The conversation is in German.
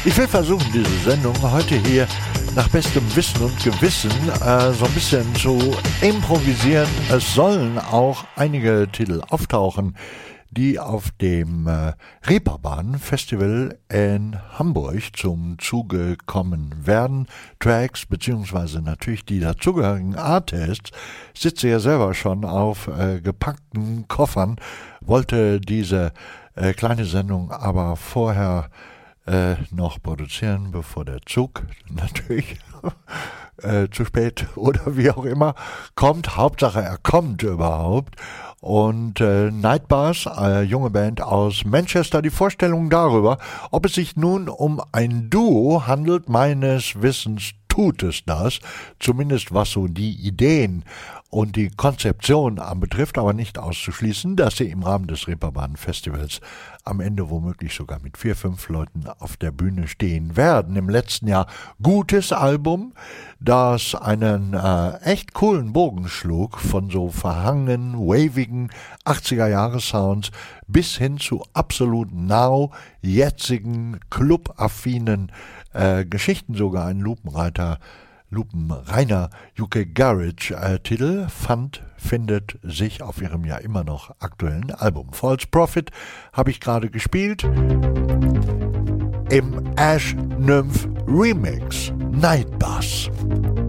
Ich will versuchen, diese Sendung heute hier nach bestem Wissen und Gewissen so ein bisschen zu improvisieren. Es sollen auch einige Titel auftauchen, die auf dem Reeperbahn Festival in Hamburg zum Zuge kommen werden. Tracks beziehungsweise natürlich die dazugehörigen Artists. Ich sitze ja selber schon auf gepackten Koffern, wollte diese kleine Sendung aber vorher noch produzieren, bevor der Zug natürlich zu spät oder wie auch immer kommt. Hauptsache er kommt überhaupt. Und Nightbus, junge Band aus Manchester, die Vorstellung darüber, ob es sich nun um ein Duo handelt. Meines Wissens tut es das, zumindest was so die Ideen und die Konzeption anbetrifft, aber nicht auszuschließen, dass sie im Rahmen des Reeperbahn Festivals am Ende womöglich sogar mit 4, 5 Leuten auf der Bühne stehen werden. Im letzten Jahr gutes Album, das einen echt coolen Bogen schlug von so verhangenen, wavigen 80er-Jahre-Sounds bis hin zu absolut jetzigen, clubaffinen Geschichten, sogar ein lupenreiner UK Garage Titel findet sich auf ihrem ja immer noch aktuellen Album. False Prophet habe ich gerade gespielt im Ash Nymph Remix Nightbus.